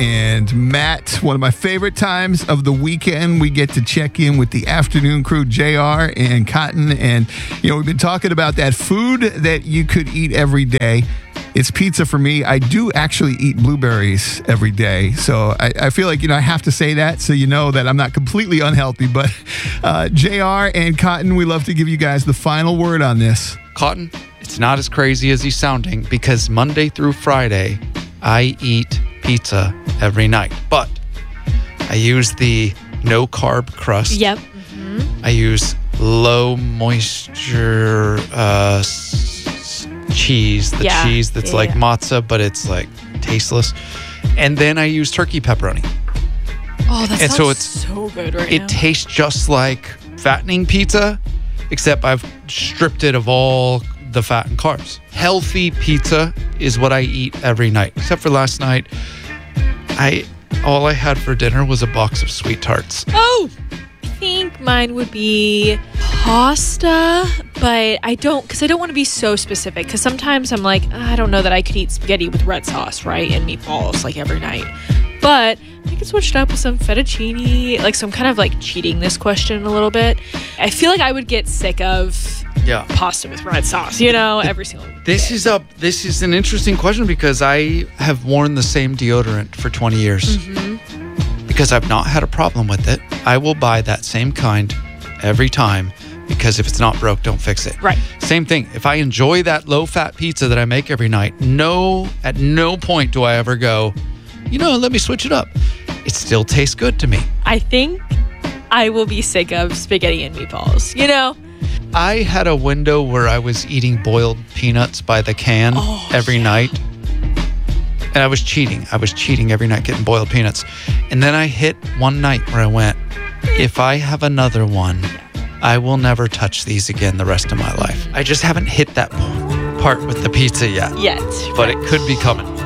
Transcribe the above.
and Matt. One of my favorite times of the weekend. We get to check in with the afternoon crew, JR and Cotton. And, we've been talking about that food that you could eat every day. It's pizza for me. I do actually eat blueberries every day. So I feel like, I have to say that so you know that I'm not completely unhealthy. But JR and Cotton, we love to give you guys the final word on this. Cotton, it's not as crazy as he's sounding because Monday through Friday, I eat pizza every night. But I use the no-carb crust. Yep. I use low moisture cheese, the cheese that's like matzah, but it's like tasteless. And then I use turkey pepperoni. Oh, that sounds so good right now. It tastes just like fattening pizza, except I've stripped it of all the fat and carbs. Healthy pizza is what I eat every night, except for last night. All I had for dinner was a box of sweet tarts. Oh, I think mine would be pasta, but I don't want to be so specific because sometimes I'm like, I don't know that I could eat spaghetti with red sauce, right? And meatballs like every night. But I could switch it up with some fettuccine, like some kind of like cheating this question a little bit. I feel like I would get sick of pasta with red sauce, every single day. This is an interesting question because I have worn the same deodorant for 20 years. Because I've not had a problem with it. I will buy that same kind every time because if it's not broke, don't fix it. Right. Same thing. If I enjoy that low-fat pizza that I make every night, at no point do I ever go, let me switch it up. It still tastes good to me. I think I will be sick of spaghetti and meatballs, I had a window where I was eating boiled peanuts by the can every night. And I was cheating. Every night getting boiled peanuts. And then I hit one night where I went, if I have another one, I will never touch these again the rest of my life. I just haven't hit that part with the pizza yet. Yet. But it could be coming.